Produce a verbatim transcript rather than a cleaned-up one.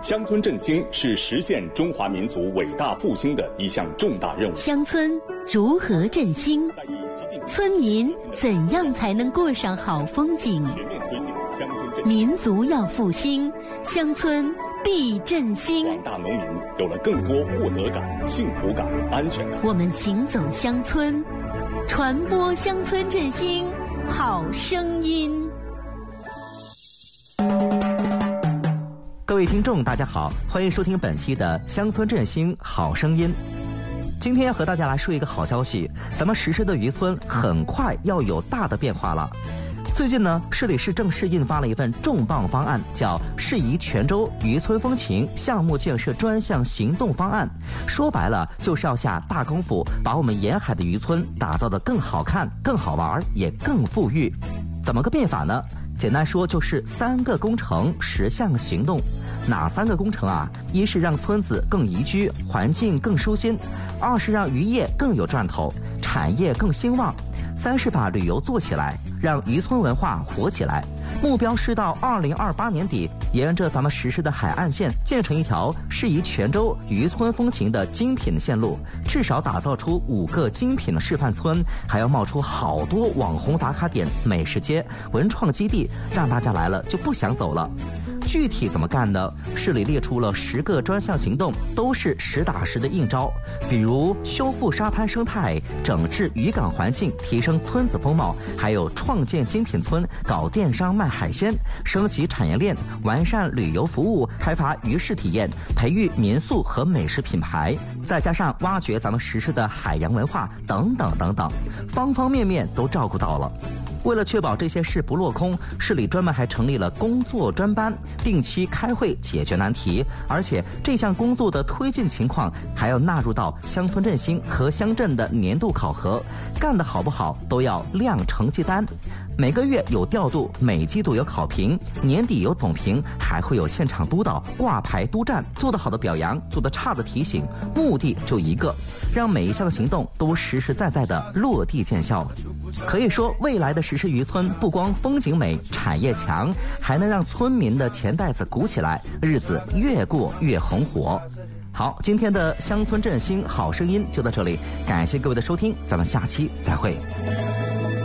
乡村振兴是实现中华民族伟大复兴的一项重大任务。 乡村如何振兴？村民怎样才能过上好风景？民族要复兴，乡村必振兴。 广大农民有了更多获得感、幸福感、安全感。 我们行走乡村，传播乡村振兴好声音。 各位听众大家好，欢迎收听本期的乡村振兴好声音。今天和大家来说一个好消息，咱们实施的渔村很快要有大的变化了。最近呢，市里市正式印发了一份重磅方案，叫适宜泉州渔村风情项目建设专项行动方案。说白了，就是要下大功夫，把我们沿海的渔村打造得更好看、更好玩，也更富裕。怎么个变法呢？简单说就是三个工程十项行动。哪三个工程啊？一是让村子更宜居，环境更舒心；二是让渔业更有赚头，产业更兴旺；三是把旅游做起来，让渔村文化活起来。目标是到二零二八年底，沿着咱们实施的海岸线建成一条适宜泉州渔村风情的精品线路，至少打造出五个精品的示范村，还要冒出好多网红打卡点、美食街、文创基地，让大家来了就不想走了。具体怎么干呢？市里列出了十个专项行动，都是实打实的硬招，比如修复沙滩生态、整治渔港环境、提升村子风貌，还有创建精品村、搞电商卖海鲜、升级产业链、完善旅游服务、开发渔市体验、培育民宿和美食品牌，再加上挖掘咱们实施的海洋文化等等等等，方方面面都照顾到了。为了确保这些事不落空，市里专门还成立了工作专班，定期开会解决难题，而且这项工作的推进情况还要纳入到乡村振兴和乡镇的年度考核，干得好不好都要亮成绩单。每个月有调度，每季度有考评，年底有总评，还会有现场督导、挂牌督战，做得好的表扬，做得差的提醒，目的就一个，让每一项行动都实实在在的落地见效。可以说，未来的实施渔村不光风景美、产业强，还能让村民的钱袋子鼓起来，日子越过越红火。好，今天的乡村振兴好声音就到这里，感谢各位的收听，咱们下期再会。